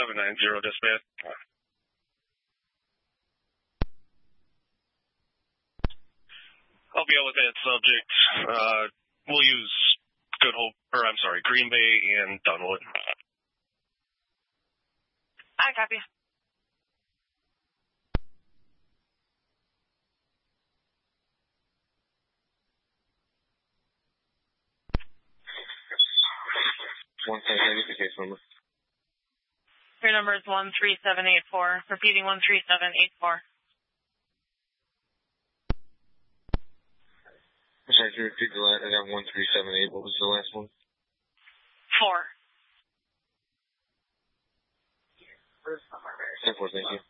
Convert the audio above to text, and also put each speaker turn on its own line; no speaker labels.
790 dispatch. I'll be out with that subject. We'll use Green Bay and Dunwood.
I copy.
The case number.
Your number is 13784. Repeating 13784.
Sorry, can you repeat the last? I got 1378. What was the last one?
4.
10-4, thank you.